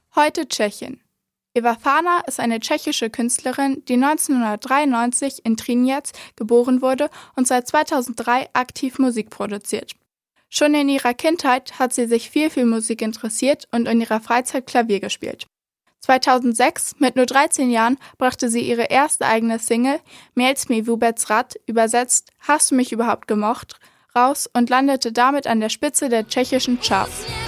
Heute Tschechin. Eva Fana ist eine tschechische Künstlerin, die 1993 in Třinec geboren wurde und seit 2003 aktiv Musik produziert. Schon in ihrer Kindheit hat sie sich viel für Musik interessiert und in ihrer Freizeit Klavier gespielt. 2006, mit nur 13 Jahren, brachte sie ihre erste eigene Single, Měl jsi mě vůbec rád, übersetzt Hast du mich überhaupt gemocht, raus und landete damit an der Spitze der tschechischen Charts.